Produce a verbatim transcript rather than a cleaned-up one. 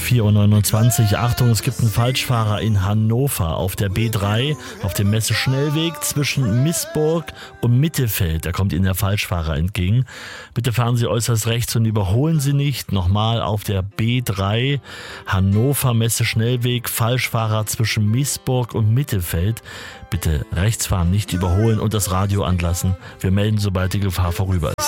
vier Uhr neunundzwanzig. Achtung, es gibt einen Falschfahrer in Hannover auf der B drei, auf dem Messeschnellweg zwischen Missburg und Mittefeld. Da kommt Ihnen der Falschfahrer entgegen. Bitte fahren Sie äußerst rechts und überholen Sie nicht. Nochmal auf der B drei, Hannover Messeschnellweg, Falschfahrer zwischen Missburg und Mittefeld. Bitte rechts fahren, nicht überholen und das Radio anlassen. Wir melden, sobald die Gefahr vorüber ist.